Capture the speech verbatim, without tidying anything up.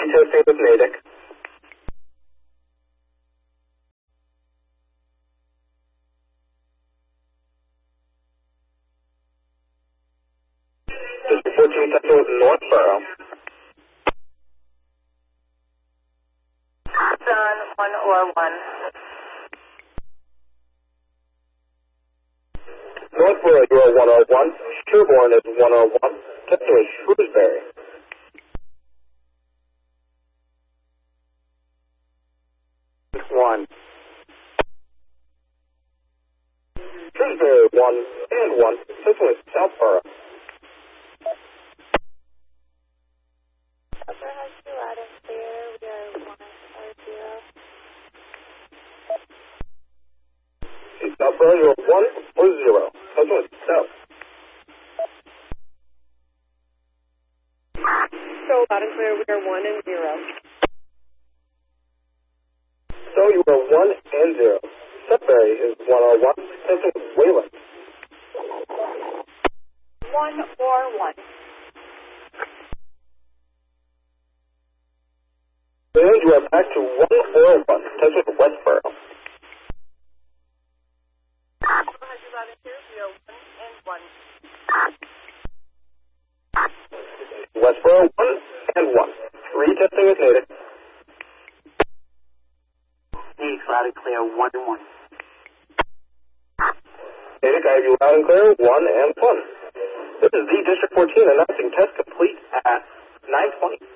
Testing with Natick. District fourteen testing with Northborough. Done, one or one. Northborough, you are one oh one. Sherborne is one oh one. Testing with Shrewsbury. One. Shrewsbury, one and one. Testing with Southborough. Southborough has two out of clear. We are one or zero. See, Southborough, you are one or zero. Testing with South. So loud and clear, we are one and zero. So you are one and zero. Sudbury is one oh one. Testing with Wayland. One or one. Wayland, you are back to one or one. Testing with Westboro. Southborough has two loud and clear. We are one and one. Westboro, one and one. Retesting with Natick. Natick loud and clear, one and one. Natick, I have you loud and clear, one and one. This is the District fourteen announcing test complete at nine twenty.